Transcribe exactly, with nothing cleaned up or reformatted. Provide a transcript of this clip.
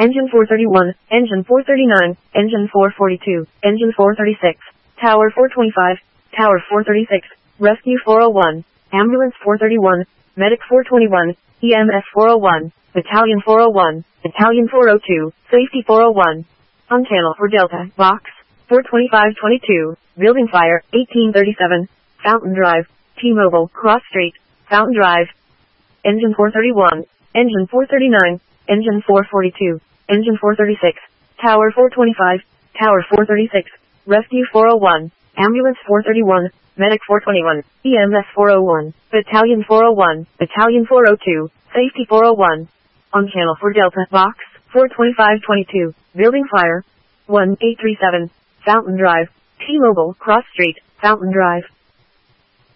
Engine four thirty-one, Engine four thirty-nine, Engine four forty-two, Engine four thirty-six, Tower four twenty-five, Tower four thirty-six, Rescue four oh one, Ambulance four thirty-one, Medic four twenty-one, E M S four oh one, Battalion four oh one, Battalion four oh two, Safety four oh one. On channel for Delta, Box, four twenty-five twenty-two, Building Fire, eighteen thirty-seven, Fountain Drive, T-Mobile, Cross Street, Fountain Drive. Engine four thirty-one, Engine four thirty-nine, Engine four forty-two, Engine four thirty-six, Tower four twenty-five, Tower four thirty-six, Rescue four oh one, Ambulance four thirty-one, Medic four twenty-one, E M S four oh one, Battalion four oh one, Battalion four oh two, Safety four oh one. On channel for Delta, Box, four twenty-five twenty-two, Building Fire, one eight three seven, Fountain Drive, T-Mobile, Cross Street, Fountain Drive.